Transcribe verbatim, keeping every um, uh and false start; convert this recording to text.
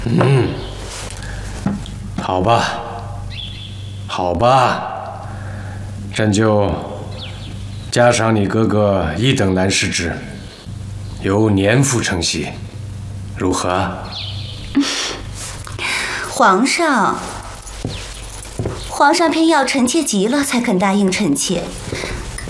嗯，好吧，好吧，朕就加赏你哥哥一等男士职，由年副承袭，如何？ 皇上，皇上偏要臣妾急了才肯答应臣妾，